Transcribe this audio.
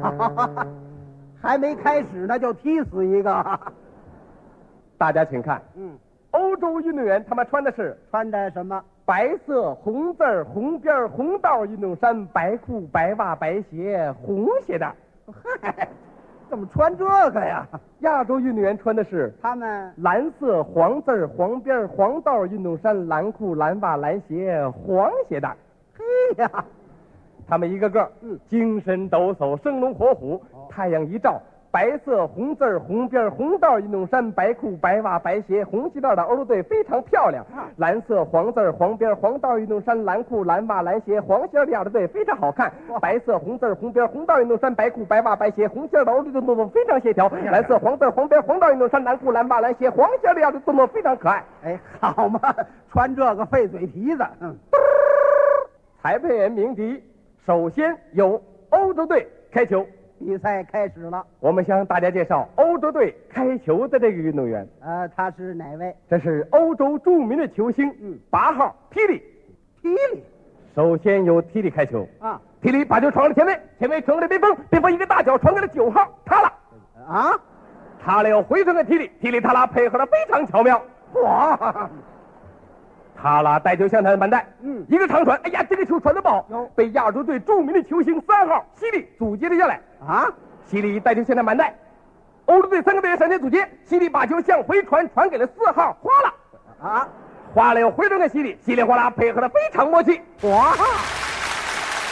还没开始呢，就踢死一个。 大家请看，欧洲运动员他们穿的是穿的什么？ 白色红字儿红边儿红道运动衫，白裤白袜白鞋红鞋带。 嗨，怎么穿这个呀？ 亚洲运动员穿的是他们蓝色黄字儿黄边儿黄道运动衫，蓝裤蓝袜蓝鞋黄鞋带。 嘿呀， 他们一个个精神抖擞，生龙活虎。太阳一照，白色红字儿红边儿红道运动衫，白裤白袜白鞋红鞋带的欧洲队非常漂亮。蓝色黄字儿黄边儿黄道运动衫，蓝裤蓝袜蓝鞋黄鞋带的亚洲队非常好看。白色红字儿红边儿红道运动衫，白裤白袜白鞋红鞋带的欧洲队动作非常协调。蓝色黄字儿黄边儿黄道运动衫，蓝裤蓝袜蓝鞋黄鞋带的亚洲队动作非常可爱。 哎，好嘛，穿这个费嘴皮子。 裁判员鸣笛，首先由欧洲队开球。 比赛开始了。 我们向大家介绍欧洲队开球的这个运动员。 他是哪位？ 这是欧洲著名的球星，8号提里。 踢里。 首先由提里开球。提里把球传给了前卫，前卫传给了边锋，边锋一个大脚传给了9号塔拉。塔拉又回传给提里，提里塔拉配合的非常巧妙。 哇！ 塔拉带球向他的满带，一个长传，哎呀，这个球传得不好，被亚洲队著名的球星3号西里阻截了下来。西里带球向他满带，欧洲队3个队员闪现阻截，西里把球向回传，传给了4号花拉。花拉又回传给西里，西里花拉配合的非常默契。 哇！